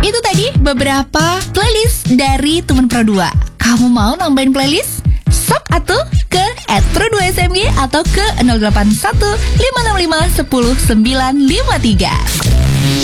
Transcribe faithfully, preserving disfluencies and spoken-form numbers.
Itu tadi beberapa playlist dari teman Pro dua. Kamu mau nambahin playlist? Sok atuh ke at pro dua S M G atau ke nol delapan satu lima enam lima satu nol sembilan lima tiga.